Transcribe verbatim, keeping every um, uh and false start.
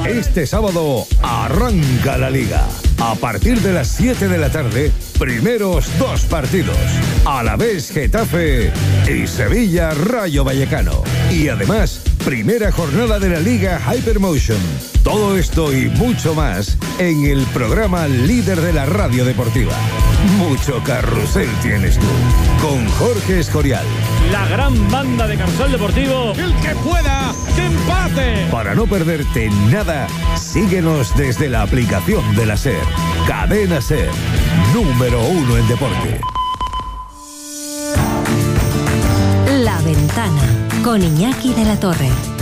Este sábado arranca la Liga. A partir de las siete de la tarde, primeros dos partidos. Alavés Getafe y Sevilla Rayo Vallecano. Y además, primera jornada de la Liga Hypermotion. Todo esto y mucho más en el programa líder de la radio deportiva. Mucho carrusel tienes tú. Con Jorge Escorial. La gran banda de Carrusel Deportivo. El que pueda, que empate. Para no perderte nada, síguenos desde la aplicación de la SER. Cadena SER, número uno en deporte. La Ventana, con Iñaki de la Torre.